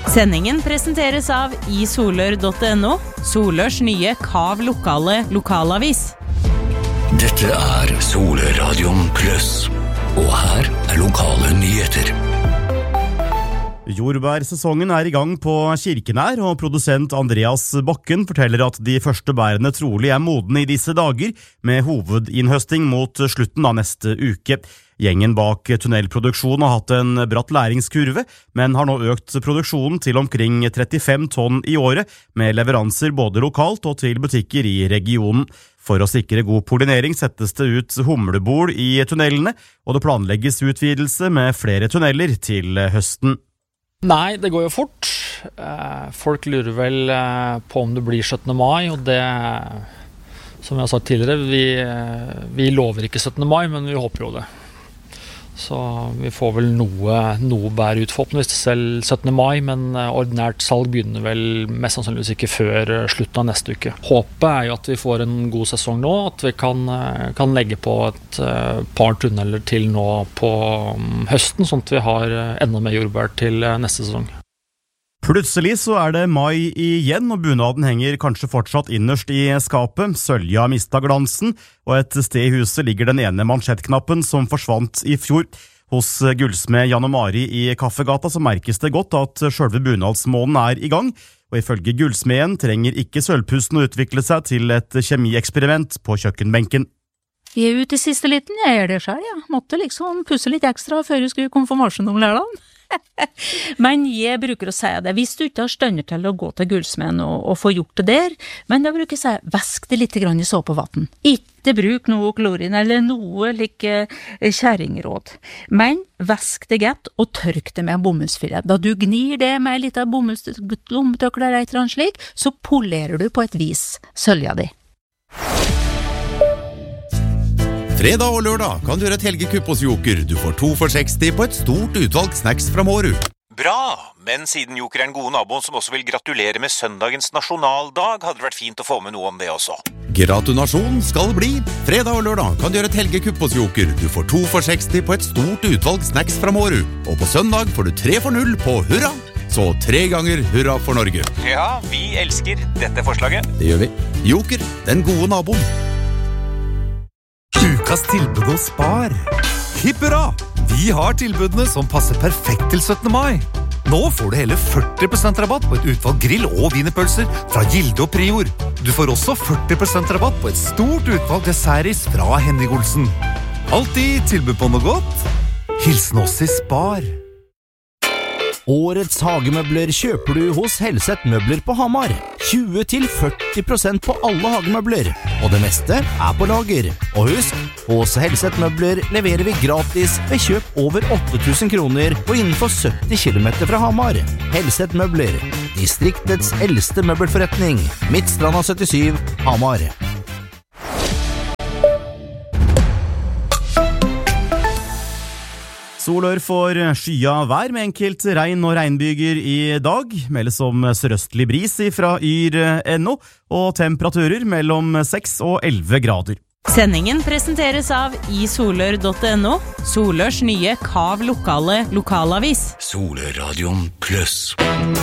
Sendingen presenteres av isolør.no, Solørs nye Kav lokale lokalavis. Dette Solørradion Plus, og her lokale nyheter. Jordbærsesongen I gang på Kirkenær, og produsent Andreas Bakken forteller at de første bærene trolig modne I disse dager, med hovedinnhøsting mot slutten av neste uke. Gjengen bak tunnelproduksjonen har hatt en bratt læringskurve, men har nå økt produksjonen til omkring 35 tonn I året, med leveranser både lokalt og til butikker I regionen. For å sikre god pollinering settes det ut humlebol I tunnelene, og det planlegges utvidelse med flere tunneler til høsten. Nei, det går jo fort. Folk lurer vel på om det blir 17. mai, og det, som jeg har sagt tidligere, vi lover ikke 17. mai, men vi håper jo det. Så vi får vel noe bær ut forhåpentligvis selv 17. mai, men ordinært salg begynner vel mest sannsynligvis ikke før slutten av neste uke. Håpet jo at vi får en god sesong nå, at vi kan legge på et par tunneler til nå på høsten, sånn at vi har enda mer jordbær til neste sesong. Plutselig så det mai igjen, og bunaden henger kanskje fortsatt innerst I skapet. Sølja har mistet glansen, og et sted I huset ligger den ene mansjettknappen som forsvant I fjor. Hos gullsmed Jan og Mari I Kaffegata så merkes det godt at selve bunadsmånen I gang, og ifølge gullsmeden trenger ikke sølvpussen å utvikle seg til et kjemieksperiment på kjøkkenbenken. Jeg ute I siste liten, jeg gjør det selv, ja. Måtte liksom pusse litt ekstra før jeg skulle konfirmasjon om lørdagen. Men jeg bruker å si det, hvis du ikke har stønner til å gå til gullsmeden og få gjort det der, men da bruker jeg å si, vask det litt grann I såpevann. Ikke bruk noe klorin eller noe like kjæringråd. Men vask det godt og tørk det med en bomullsfilet. Da du gnir det med litt av bomullslommetøkler eller et eller annet slik, så polerer du på et vis sølja di. Fredag og lørdag kan du gjøre et helgekupp hos Joker. Du får 2 for 60 på et stort utvalg snacks fra Mårud. Bra, men siden Joker en god nabo som også vil gratulere med søndagens nasjonaldag, hadde det vært fint å få med noe om det også. Gratulasjon skal bli. Fredag og lørdag kan du gjøre et helgekupp hos Joker. Du får 2 for 60 på et stort utvalg snacks fra Mårud. Og på søndag får du 3 for 0 på hurra. Så 3 ganger hurra for Norge. Ja, vi elsker dette forslaget. Det gjør vi. Joker, den gode naboen. Ukas tilbud hos Spar. Hipp hurra! Vi har tilbudene som passer perfekt til 17. mai. Nå får du hele 40% rabatt på et utvalg grill- og wienerpølser fra Gilde og Prior. Du får også 40% rabatt på et stort utvalg dessertis fra Henning Olsen. Alltid tilbud på noe godt. Hilsen oss I Spar. Årets hagemøbler kjøper du hos Helseth Møbler på Hamar. 20-40% på alle hagemøbler, og det meste på lager. Og husk, hos Helseth Møbler leverer vi gratis ved kjøp over 8.000 kroner og innenfor 70 kilometer fra Hamar. Helseth Møbler, distriktets eldste møbelforretning. Midtstranda 77, Hamar. Solør får skya vær med enkelt regn og regnbyger I dag, meldes om sørøstlig bris fra yr.no, og temperaturer mellom 6 og 11 grader. Sendingen presenteres av isolør.no, Solørs nye Kav lokale lokalavis. Solørradion Plus.